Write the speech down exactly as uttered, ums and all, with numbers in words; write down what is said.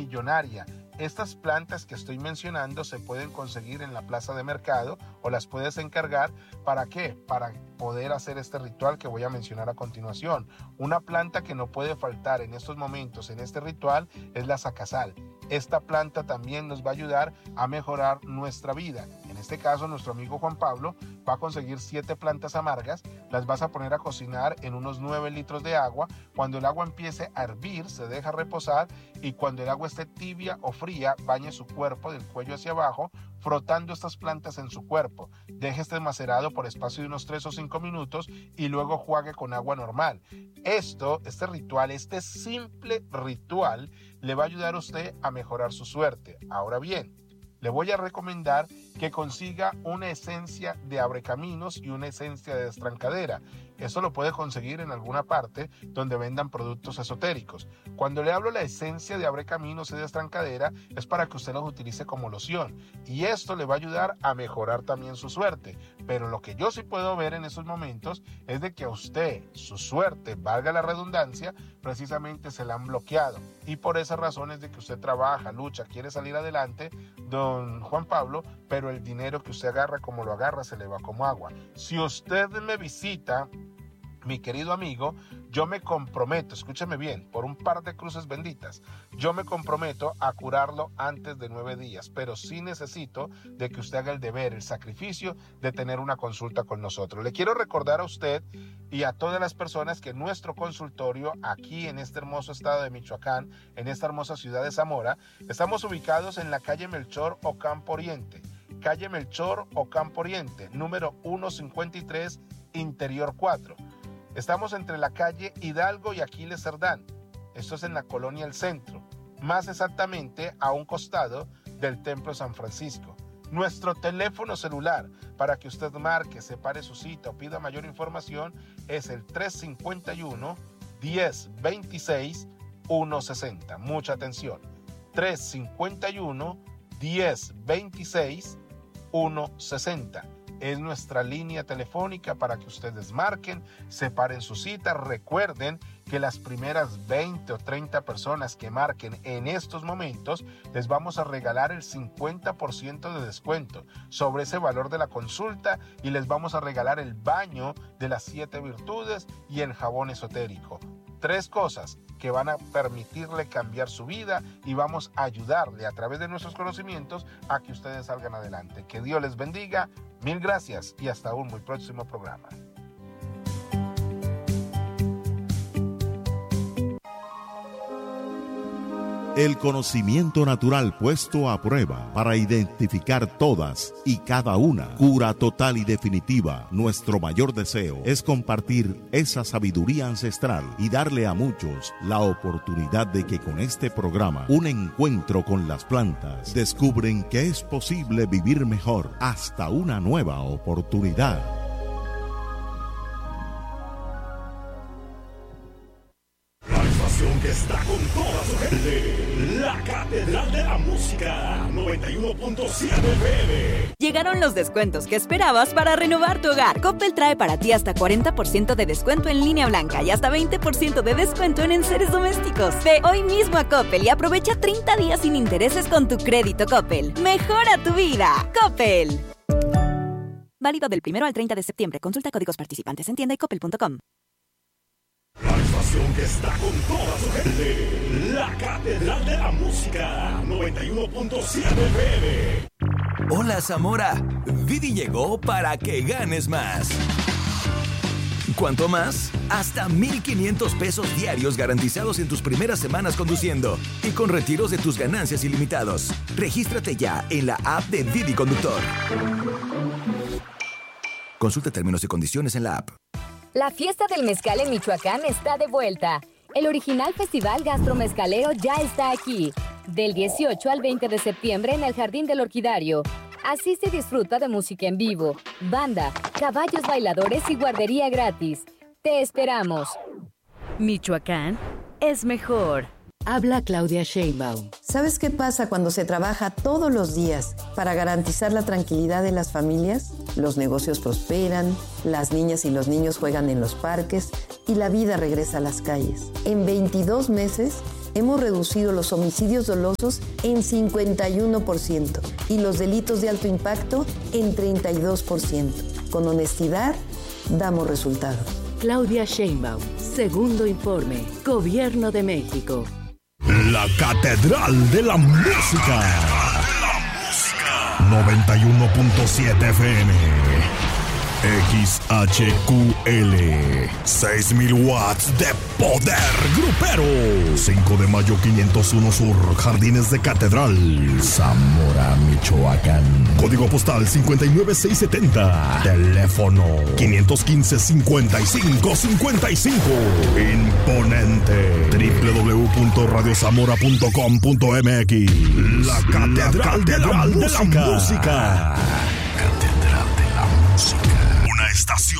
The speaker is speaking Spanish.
millonaria. Estas plantas que estoy mencionando se pueden conseguir en la plaza de mercado o las puedes encargar. ¿Para qué? Para poder hacer este ritual que voy a mencionar a continuación. Una planta que no puede faltar en estos momentos, en este ritual, es la zacazal. Esta planta también nos va a ayudar a mejorar nuestra vida. En este caso, nuestro amigo Juan Pablo va a conseguir siete plantas amargas, las vas a poner a cocinar en unos nueve litros de agua. Cuando el agua empiece a hervir, se deja reposar y cuando el agua esté tibia o fría, bañe su cuerpo del cuello hacia abajo, frotando estas plantas en su cuerpo. Deje este macerado por espacio de unos tres o cinco minutos y luego juegue con agua normal. Esto, este ritual, este simple ritual, le va a ayudar a usted a mejorar su suerte. Ahora bien, le voy a recomendar que consiga una esencia de abrecaminos y una esencia de destrancadera. Eso lo puede conseguir en alguna parte donde vendan productos esotéricos. Cuando le hablo de la esencia de abrecaminos y de destrancadera es para que usted los utilice como loción y esto le va a ayudar a mejorar también su suerte. Pero lo que yo sí puedo ver en esos momentos es de que a usted, su suerte, valga la redundancia, precisamente se la han bloqueado y por esa razón es de que usted trabaja, lucha, quiere salir adelante, don Juan Pablo, pero el dinero que usted agarra como lo agarra se le va como agua. Si usted me visita, mi querido amigo, yo me comprometo, escúcheme bien, por un par de cruces benditas, yo me comprometo a curarlo antes de nueve días, pero sí necesito de que usted haga el deber, el sacrificio de tener una consulta con nosotros. Le quiero recordar a usted y a todas las personas que nuestro consultorio aquí en este hermoso estado de Michoacán, en esta hermosa ciudad de Zamora, estamos ubicados en la calle Melchor Ocampo Oriente, calle Melchor Ocampo Oriente, número ciento cincuenta y tres, interior cuatro. Estamos entre la calle Hidalgo y Aquiles Cerdán. Esto es en la colonia El Centro, más exactamente a un costado del Templo San Francisco. Nuestro teléfono celular para que usted marque, separe su cita o pida mayor información es el tres cinco uno, diez veintiséis, ciento sesenta. Mucha atención. tres cinco uno, diez veintiséis, ciento sesenta. Es nuestra línea telefónica para que ustedes marquen, separen su cita. Recuerden que las primeras veinte o treinta personas que marquen en estos momentos les vamos a regalar el cincuenta por ciento de descuento sobre ese valor de la consulta y les vamos a regalar el baño de las siete virtudes y el jabón esotérico. Tres cosas que van a permitirle cambiar su vida y vamos a ayudarle a través de nuestros conocimientos a que ustedes salgan adelante. Que Dios les bendiga. Mil gracias y hasta un muy próximo programa. El conocimiento natural puesto a prueba para identificar todas y cada una. Cura total y definitiva. Nuestro mayor deseo es compartir esa sabiduría ancestral y darle a muchos la oportunidad de que con este programa, un encuentro con las plantas, descubren que es posible vivir mejor hasta una nueva oportunidad. La estación que está con toda su gente. La Catedral de la Música, noventa y uno punto siete F M. Llegaron los descuentos que esperabas para renovar tu hogar. Coppel trae para ti hasta cuarenta por ciento de descuento en línea blanca y hasta veinte por ciento de descuento en enseres domésticos. Ve hoy mismo a Coppel y aprovecha treinta días sin intereses con tu crédito Coppel. ¡Mejora tu vida! ¡Coppel! Válido del primero al treinta de septiembre. Consulta códigos participantes en tienda y coppel punto com. La estación que está con toda su gente. La Catedral de la Música, noventa y uno punto siete F M. Hola Zamora, Didi llegó para que ganes más. ¿Cuánto más? Hasta mil quinientos pesos diarios garantizados en tus primeras semanas conduciendo y con retiros de tus ganancias ilimitados. Regístrate ya en la app de Didi Conductor. Consulta términos y condiciones en la app. La fiesta del mezcal en Michoacán está de vuelta. El original Festival Gastromezcalero ya está aquí. Del dieciocho al veinte de septiembre en el Jardín del Orquidario. Asiste y disfruta de música en vivo, banda, caballos bailadores y guardería gratis. Te esperamos. Michoacán es mejor. Habla Claudia Sheinbaum. ¿Sabes qué pasa cuando se trabaja todos los días para garantizar la tranquilidad de las familias? Los negocios prosperan, las niñas y los niños juegan en los parques y la vida regresa a las calles. En veintidós meses hemos reducido los homicidios dolosos en cincuenta y uno por ciento y los delitos de alto impacto en treinta y dos por ciento. Con honestidad, damos resultados. Claudia Sheinbaum, segundo informe, Gobierno de México. La Catedral de la Música. noventa y uno punto siete F M. X H Q L, seis mil watts de poder grupero. cinco de mayo quinientos uno Sur, Jardines de Catedral, Zamora, Michoacán. Código postal cincuenta y nueve seiscientos setenta. Teléfono quinientos quince, cincuenta y cinco cincuenta y cinco. Imponente. doble u doble u doble u punto radio zamora punto com punto m x. La Catedral, La Catedral de, la de la Música. Catedral de la Música. Una estación